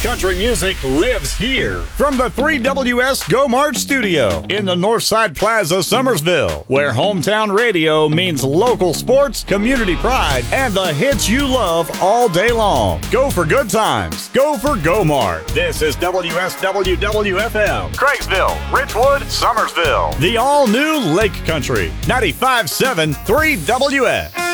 country music lives here. From the 3WS Go March studio in the Northside Plaza, Summersville, where hometown radio means local sports, community pride, and the hits you love all day long. Go for good times. Go for Go March. This is WSWWFM. Craigsville, Richwood, Summersville. The all-new Lake Country. 95.7 3WS.